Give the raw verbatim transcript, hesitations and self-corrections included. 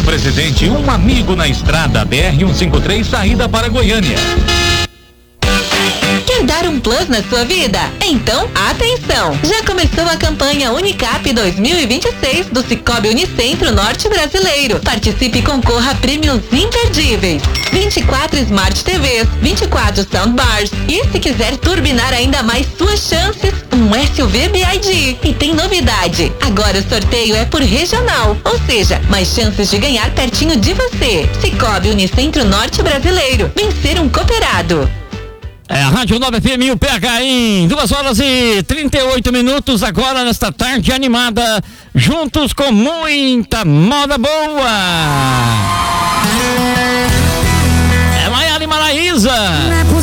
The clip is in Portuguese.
Presidente, um amigo na estrada, B R cento e cinquenta e três, saída para Goiânia. Quer dar um plus na sua vida? Então, atenção! Já começou a campanha Unicap dois mil e vinte e seis do Cicobi Unicentro Norte Brasileiro. Participe e concorra a prêmios imperdíveis. vinte e quatro Smart T Vs, vinte e quatro Soundbars e, se quiser turbinar ainda mais suas chances, um S U V B I D. E tem novidade, agora o sorteio é por regional, ou seja, mais chances de ganhar pertinho de você. Cicobi Unicentro Norte Brasileiro. Vencer um cooperado. É a Rádio Nova F M, o P H em duas horas e trinta e oito minutos, agora nesta tarde animada, juntos com muita moda boa. É Maiara e Maraísa.